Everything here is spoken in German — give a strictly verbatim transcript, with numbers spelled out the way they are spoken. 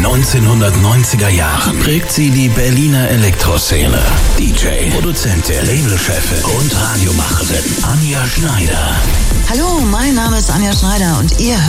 neunzehnhundertneunziger Jahren prägt sie die Berliner Elektroszene. D J, Produzentin, Labelchefin und Radiomacherin Anja Schneider. Hallo, mein Name ist Anja Schneider und ihr